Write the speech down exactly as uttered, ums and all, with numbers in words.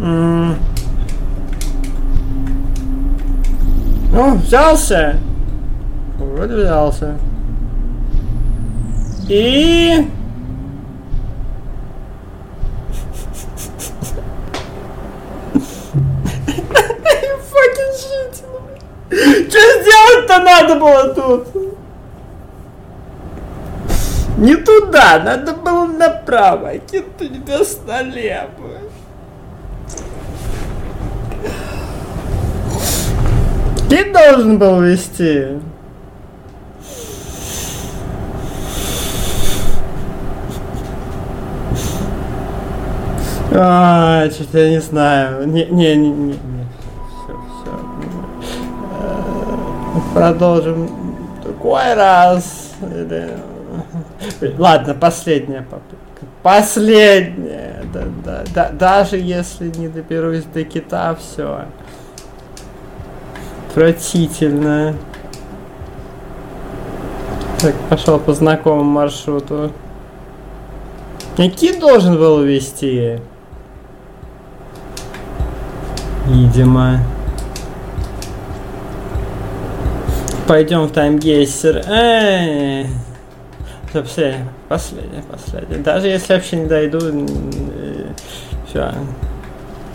М. Ну, взялся. Вроде взялся. И... Fucking shit. Что сделать-то надо было тут? Не туда, надо было направо. Кит у тебя налево. Кит должен был вести. А, что-то я не знаю. Не, не, не, не. Все, все. Продолжим другой раз. Ладно, последняя попытка. Последняя. Да, да, да, даже если не доберусь до Кита, все. Отвратительно. Так, пошел по знакомому маршруту. Кит должен был вести. Видимо. Пойдем в таймгейсер. Эй. Последняя, последняя, последняя. Даже если вообще не дойду, все.